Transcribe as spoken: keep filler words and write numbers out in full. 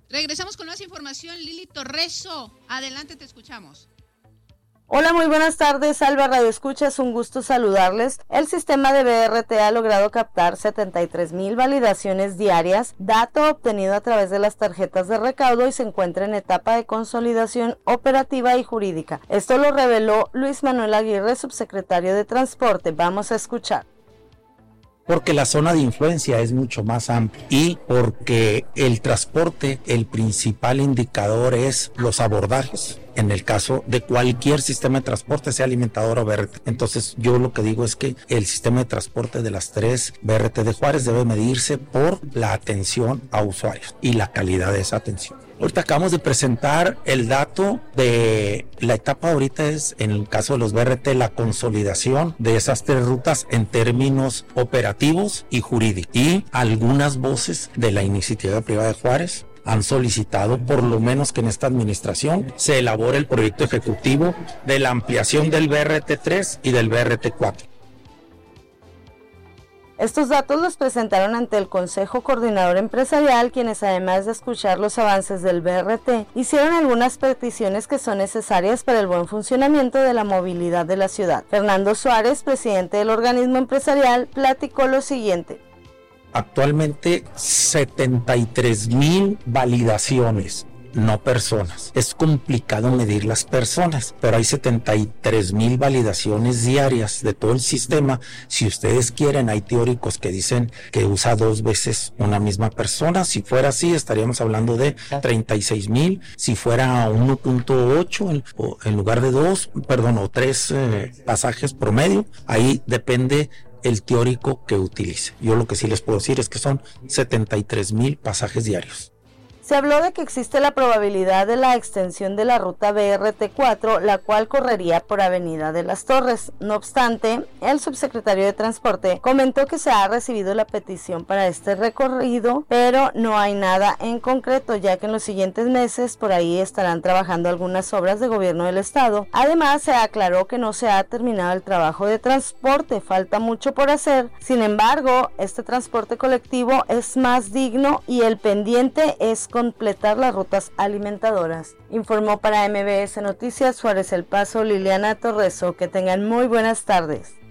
Regresamos con más información. Lili Torreso, adelante, te escuchamos. Hola, muy buenas tardes, Alba Radio Escucha, es un gusto saludarles. El sistema de B R T ha logrado captar setenta y tres mil validaciones diarias, dato obtenido a través de las tarjetas de recaudo y se encuentra en etapa de consolidación operativa y jurídica. Esto lo reveló Luis Manuel Aguirre, subsecretario de Transporte. Vamos a escuchar. Porque la zona de influencia es mucho más amplia y porque el transporte, el principal indicador es los abordajes. En el caso de cualquier sistema de transporte, sea alimentador o B R T. Entonces yo lo que digo es que el sistema de transporte de las tres B R T de Juárez debe medirse por la atención a usuarios y la calidad de esa atención. Ahorita acabamos de presentar el dato de la etapa ahorita es, en el caso de los B R T, la consolidación de esas tres rutas en términos operativos y jurídicos. Y algunas voces de la iniciativa privada de Juárez han solicitado por lo menos que en esta administración se elabore el proyecto ejecutivo de la ampliación del B R T tres y del B R T cuatro. Estos datos los presentaron ante el Consejo Coordinador Empresarial, quienes además de escuchar los avances del B R T, hicieron algunas peticiones que son necesarias para el buen funcionamiento de la movilidad de la ciudad. Fernando Suárez, presidente del organismo empresarial, platicó lo siguiente. Actualmente setenta y tres mil validaciones, no personas. Es complicado medir las personas, pero hay setenta y tres mil validaciones diarias de todo el sistema. Si ustedes quieren, hay teóricos que dicen que usa dos veces una misma persona. Si fuera así, estaríamos hablando de treinta y seis mil. Si fuera uno punto ocho en, en lugar de dos, perdón, o tres eh, pasajes promedio, ahí depende el teórico que utilice. Yo lo que sí les puedo decir es que son setenta y tres mil pasajes diarios. Se habló de que existe la probabilidad de la extensión de la ruta B R T cuatro, la cual correría por Avenida de las Torres. No obstante, el subsecretario de Transporte comentó que se ha recibido la petición para este recorrido, pero no hay nada en concreto, ya que en los siguientes meses por ahí estarán trabajando algunas obras de gobierno del estado. Además, se aclaró que no se ha terminado el trabajo de transporte, falta mucho por hacer. Sin embargo, este transporte colectivo es más digno y el pendiente es completar las rutas alimentadoras. Informó para M B S Noticias Juárez El Paso, Liliana Torreso. Que tengan muy buenas tardes.